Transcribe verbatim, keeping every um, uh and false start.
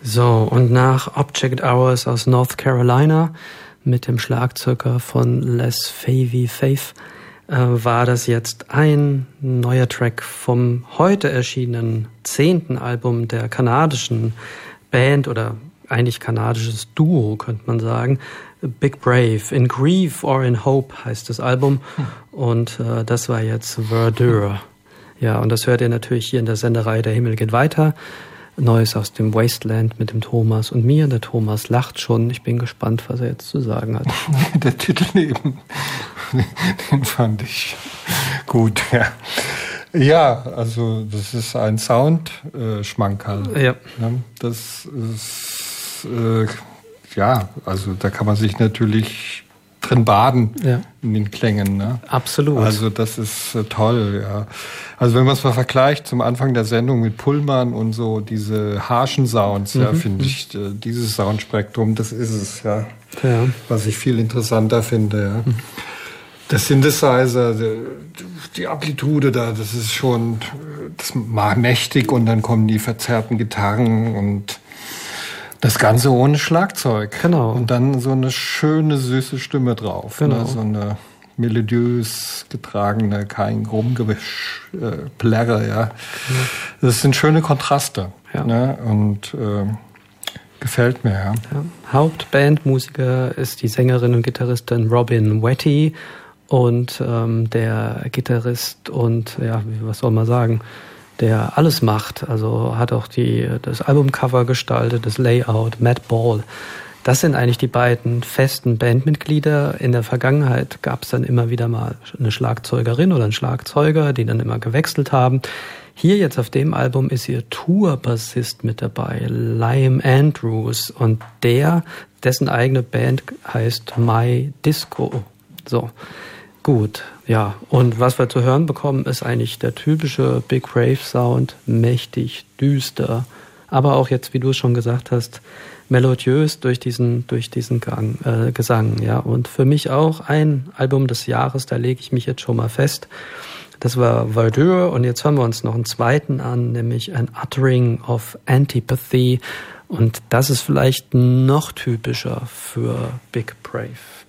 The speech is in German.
So, und nach Object Hours aus North Carolina mit dem Schlagzeuger von Les Favy Faith äh, war das jetzt ein neuer Track vom heute erschienenen zehnten Album der kanadischen Band oder eigentlich kanadisches Duo, könnte man sagen. Big Brave. In Grief or in Hope heißt das Album. Und äh, das war jetzt Verdure. Ja, und das hört ihr natürlich hier in der Senderei Der Himmel geht weiter. Neues aus dem Wasteland mit dem Thomas und mir. Der Thomas lacht schon. Ich bin gespannt, was er jetzt zu sagen hat. Der Titel neben, den fand ich gut, ja. Ja, also das ist ein Sound-Schmankerl. Äh, ja. Das ist, äh, ja, also da kann man sich natürlich drin baden, ja, in den Klängen. Ne? Absolut. Also das ist äh, toll, ja. Also wenn man es mal vergleicht zum Anfang der Sendung mit Pullman und so, diese harschen Sounds, mhm, ja, finde ich, äh, dieses Soundspektrum, das ist es, ja, ja, was ich viel interessanter finde, ja. Mhm. Der Synthesizer, die, die Amplitude da, das ist schon, das mag mächtig, und dann kommen die verzerrten Gitarren und das Ganze ohne Schlagzeug. Genau. Und dann so eine schöne, süße Stimme drauf. Genau. Ne? So eine melodiös getragene, kein Rumgewisch, äh, Plärre, ja. Mhm. Das sind schöne Kontraste. Ja. Ne? Und äh, gefällt mir, ja. ja. Hauptbandmusiker ist die Sängerin und Gitarristin Robin Wetty und ähm, der Gitarrist und, ja, was soll man sagen, der alles macht, also hat auch die, das Albumcover gestaltet, das Layout, Matt Ball. Das sind eigentlich die beiden festen Bandmitglieder. In der Vergangenheit gab es dann immer wieder mal eine Schlagzeugerin oder einen Schlagzeuger, die dann immer gewechselt haben. Hier jetzt auf dem Album ist ihr Tour-Bassist mit dabei, Liam Andrews, und der, dessen eigene Band heißt My Disco. So, gut. Ja, und was wir zu hören bekommen, ist eigentlich der typische Big Brave Sound, mächtig, düster, aber auch jetzt, wie du es schon gesagt hast, melodiös durch diesen durch diesen Gang, äh, Gesang. Ja, und für mich auch ein Album des Jahres, da lege ich mich jetzt schon mal fest. Das war Verdure, und jetzt hören wir uns noch einen zweiten an, nämlich An Uttering of Antipathy, und das ist vielleicht noch typischer für Big Brave.